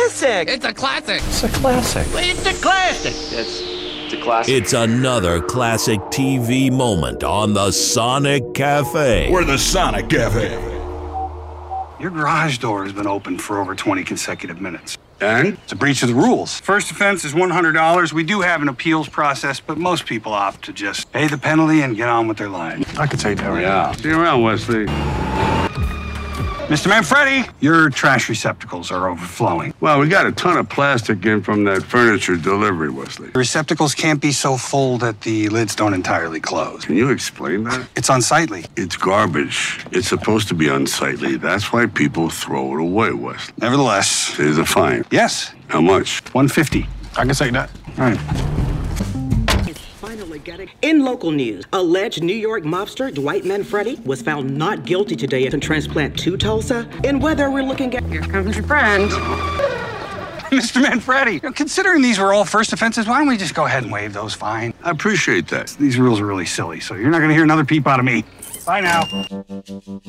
classic. It's a classic. It's a classic. It's a classic. It's a classic. It's another classic TV moment on the Sonic Cafe. We're the Sonic Cafe. Your garage door has been open for over 20 consecutive minutes. And? It's a breach of the rules. First offense is $100. We do have an appeals process, but most people opt to just pay the penalty and get on with their lives. I could take that right Yeah. now. See you around, Wesley. Mr. Manfredi, your trash receptacles are overflowing. Well, we got a ton of plastic in from that furniture delivery, Wesley. The receptacles can't be so full that the lids don't entirely close. Can you explain that? It's unsightly. It's garbage. It's supposed to be unsightly. That's why people throw it away, Wesley. Nevertheless, There's a fine. yes, How much? $150. I can take that. All right. In local news, alleged New York mobster Dwight Manfredi was found not guilty today in transplant to Tulsa. And whether we're looking at... Here comes your friend. Mr. Manfredi, considering these were all first offenses, why don't we just go ahead and waive those fines? I appreciate that. These rules are really silly, so you're not going to hear another peep out of me. Bye now.